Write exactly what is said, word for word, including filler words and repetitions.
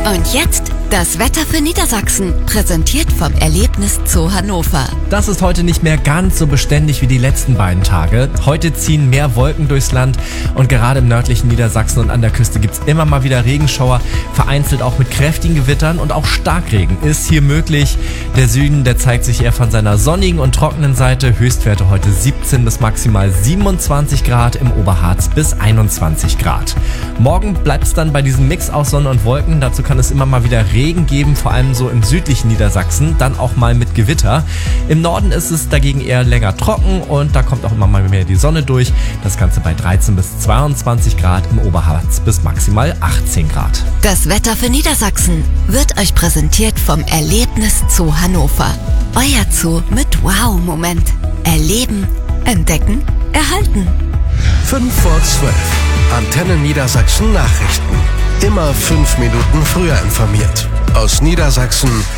Und jetzt das Wetter für Niedersachsen, präsentiert vom Erlebnis Zoo Hannover. Das ist heute nicht mehr ganz so beständig wie die letzten beiden Tage. Heute ziehen mehr Wolken durchs Land und gerade im nördlichen Niedersachsen und an der Küste gibt es immer mal wieder Regenschauer, vereinzelt auch mit kräftigen Gewittern und auch Starkregen ist hier möglich. Der Süden, der zeigt sich eher von seiner sonnigen und trockenen Seite. Höchstwerte heute siebzehn bis maximal siebenundzwanzig Grad, im Oberharz bis einundzwanzig Grad. Morgen bleibt es dann bei diesem Mix aus Sonne und Wolken. Dazu kann es immer mal wieder Regen geben, vor allem so im südlichen Niedersachsen, dann auch mal mit Gewitter. Im Norden ist es dagegen eher länger trocken und da kommt auch immer mal mehr die Sonne durch. Das Ganze bei dreizehn bis zweiundzwanzig Grad, im Oberharz bis maximal achtzehn Grad. Das Wetter für Niedersachsen wird euch präsentiert vom Erlebnis Zoo Hannover. Euer Zoo mit Wow-Moment. Erleben, entdecken, erhalten. fünf vor zwölf. Antenne Niedersachsen Nachrichten. Immer fünf Minuten früher informiert. Aus Niedersachsen